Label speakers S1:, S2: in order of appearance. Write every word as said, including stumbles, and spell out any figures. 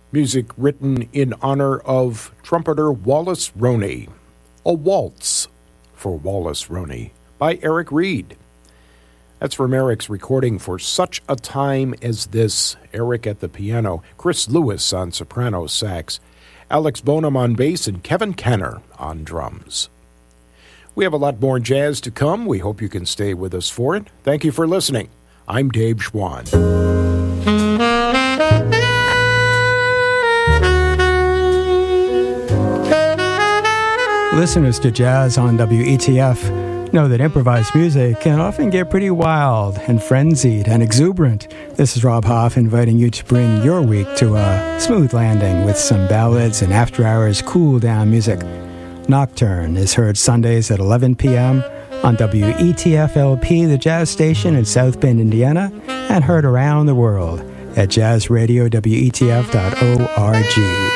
S1: Music written in honor of trumpeter Wallace Roney. A Waltz for Wallace Roney by Eric Reed. That's from Eric's recording For Such a Time as This. Eric at the piano, Chris Lewis on soprano sax, Alex Bonham on bass, and Kevin Kenner on drums. We have a lot more jazz to come. We hope you can stay with us for it. Thank you for listening. I'm Dave Schwann.
S2: Listeners to Jazz on W E T F know that improvised music can often get pretty wild and frenzied and exuberant. This is Rob Hoff inviting you to bring your week to a smooth landing with some ballads and after-hours cool-down music. Nocturne is heard Sundays at eleven p.m. on W E T F L P, the jazz station in South Bend, Indiana, and heard around the world at jazz radio W E T F dot org.